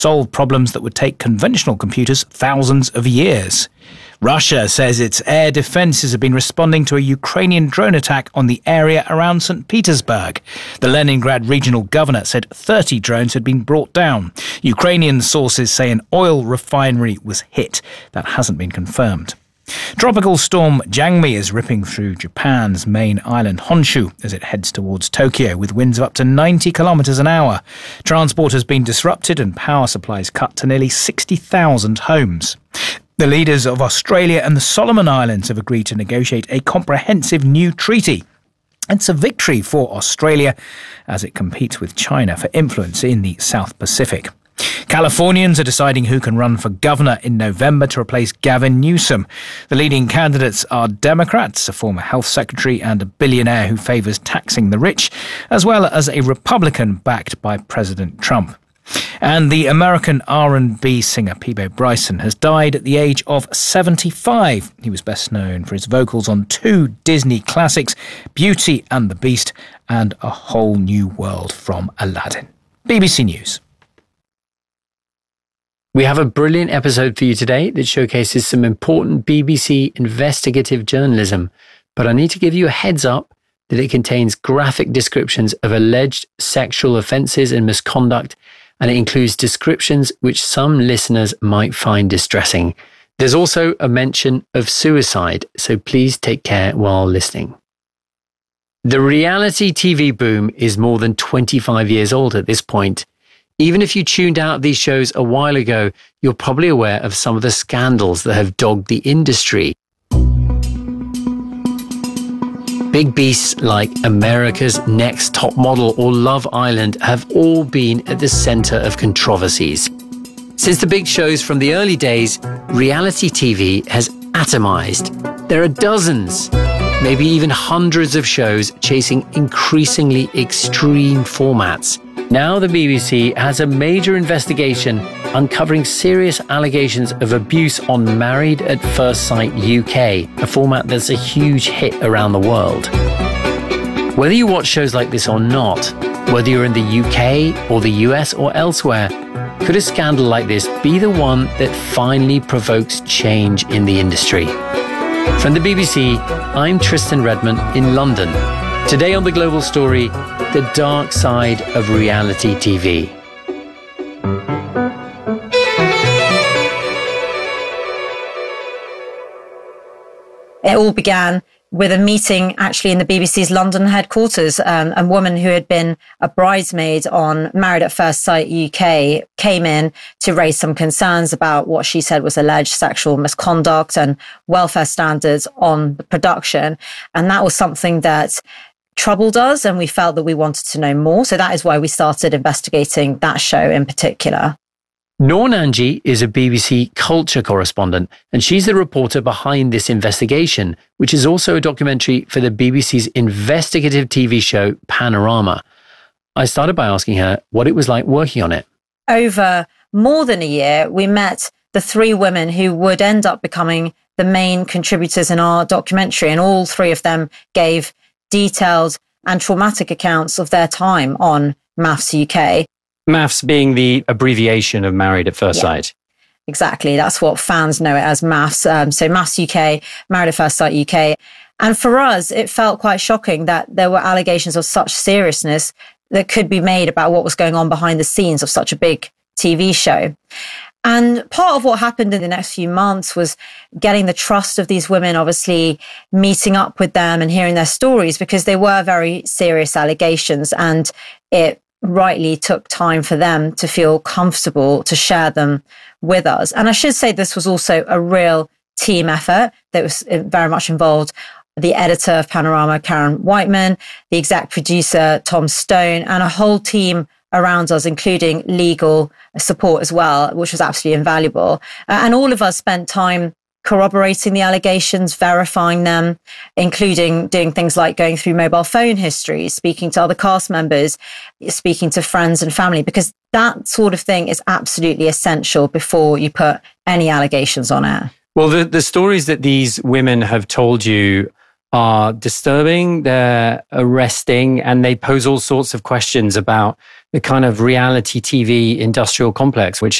solve problems that would take conventional computers thousands of years. Russia says its air defences have been responding to a Ukrainian drone attack on the area around St. Petersburg. The Leningrad regional governor said 30 drones had been brought down. Ukrainian sources say an oil refinery was hit. That hasn't been confirmed. Tropical storm Jangmi is ripping through Japan's main island Honshu as it heads towards Tokyo with winds of up to 90 kilometres an hour. Transport has been disrupted and power supplies cut to nearly 60,000 homes. The leaders of Australia and the Solomon Islands have agreed to negotiate a comprehensive new treaty. It's a victory for Australia as it competes with China for influence in the South Pacific. Californians are deciding who can run for governor in November to replace Gavin Newsom. The leading candidates are Democrats, a former health secretary and a billionaire who favours taxing the rich, as well as a Republican backed by President Trump. And the American R&B singer Peabo Bryson has died at the age of 75. He was best known for his vocals on two Disney classics, Beauty and the Beast and A Whole New World from Aladdin. BBC News. We have a brilliant episode for you today that showcases some important BBC investigative journalism, but I need to give you a heads up that it contains graphic descriptions of alleged sexual offences and misconduct, and it includes descriptions which some listeners might find distressing. There's also a mention of suicide, so please take care while listening. The reality TV boom is more than 25 years old at this point. Even if you tuned out these shows a while ago, you're probably aware of some of the scandals that have dogged the industry. Big beasts like America's Next Top Model or Love Island have all been at the centre of controversies. Since the big shows from the early days, reality TV has atomized. There are dozens, maybe even hundreds of shows chasing increasingly extreme formats. Now the BBC has a major investigation uncovering serious allegations of abuse on Married at First Sight UK, a format that's a huge hit around the world. Whether you watch shows like this or not, whether you're in the UK or the US or elsewhere, could a scandal like this be the one that finally provokes change in the industry? From the BBC, I'm Tristan Redmond in London. Today on The Global Story, the dark side of reality TV. It all began with a meeting actually in the BBC's London headquarters. A woman who had been a bridesmaid on Married at First Sight UK came in to raise some concerns about what she said was alleged sexual misconduct and welfare standards on the production. And that was something that troubled us, and we felt that we wanted to know more. So that is why we started investigating that show in particular. Noor Nanji is a BBC culture correspondent, and she's the reporter behind this investigation, which is also a documentary for the BBC's investigative TV show Panorama. I started by asking her what it was like working on it. Over more than a year, we met the three women who would end up becoming the main contributors in our documentary, and all three of them gave detailed and traumatic accounts of their time on MAFS UK. MAFS being the abbreviation of Married at First Sight. Exactly. That's what fans know it as MAFS. So MAFS UK, Married at First Sight UK. And for us, it felt quite shocking that there were allegations of such seriousness that could be made about what was going on behind the scenes of such a big TV show. And part of what happened in the next few months was getting the trust of these women, obviously meeting up with them and hearing their stories, because they were very serious allegations, and it rightly took time for them to feel comfortable to share them with us. And I should say this was also a real team effort that was very much involved the editor of Panorama, Karen Whiteman, the exec producer, Tom Stone, and a whole team around us, including legal support as well, which was absolutely invaluable. And all of us spent time corroborating the allegations, verifying them, including doing things like going through mobile phone histories, speaking to other cast members, speaking to friends and family, because that sort of thing is absolutely essential before you put any allegations on air. Well, the stories that these women have told you are disturbing, they're arresting, and they pose all sorts of questions about the kind of reality TV industrial complex, which